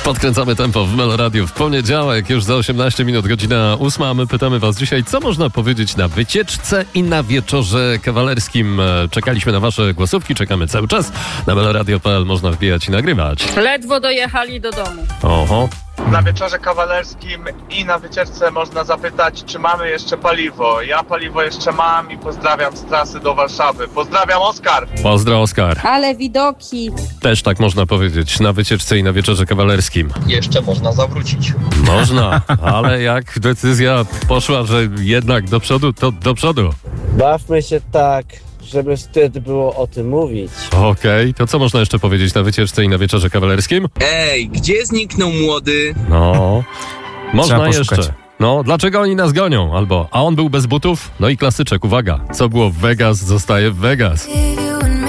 Podkręcamy tempo w Meloradiu w poniedziałek, już za 18 minut, godzina 8. A my pytamy was dzisiaj, co można powiedzieć na wycieczce i na wieczorze kawalerskim. Czekaliśmy na wasze głosówki, czekamy cały czas. Na meloradio.pl można wbijać i nagrywać. Ledwo dojechali do domu. Oho. Na wieczorze kawalerskim i na wycieczce można zapytać, czy mamy jeszcze paliwo. Ja paliwo jeszcze mam i pozdrawiam z trasy do Warszawy. Pozdrawiam, Oskar! Pozdro, Oskar. Ale widoki. Też tak można powiedzieć na wycieczce i na wieczorze kawalerskim. Jeszcze można zawrócić. Można, ale jak decyzja poszła, że jednak do przodu, to do przodu. Bawmy się tak, żeby wstyd było o tym mówić. Okej, to co można jeszcze powiedzieć na wycieczce i na wieczorze kawalerskim? Ej, gdzie zniknął młody? No, można Trzeba poszukać. jeszcze. No, dlaczego oni nas gonią? Albo, a on był bez butów? No i klasyczek, uwaga, co było w Vegas, zostaje w Vegas. Give you